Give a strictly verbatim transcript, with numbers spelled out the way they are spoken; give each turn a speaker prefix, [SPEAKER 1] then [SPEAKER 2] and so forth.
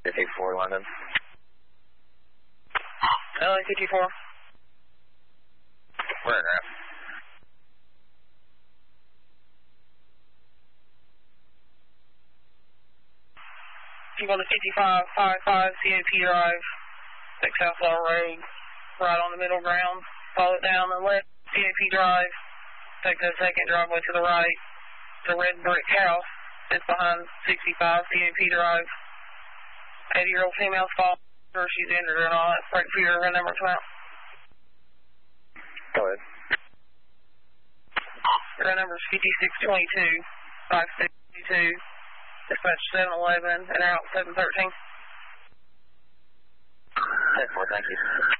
[SPEAKER 1] fifty-four, London.
[SPEAKER 2] L A fifty-four.
[SPEAKER 1] Where at?
[SPEAKER 2] You go to fifty-five fifty-five C A P Drive, take South Law Road, right on the middle ground, follow it down the left C A P Drive, take the second driveway to the right, the red brick house that's behind sixty-five C A P Drive. eighty-year-old female fall, she's injured and all that, right for your number come out.
[SPEAKER 1] Go ahead.
[SPEAKER 2] Your number is fifty-six twenty-two, five six two. Dispatch seven eleven and out seven thirteen.
[SPEAKER 1] ten four, thank you.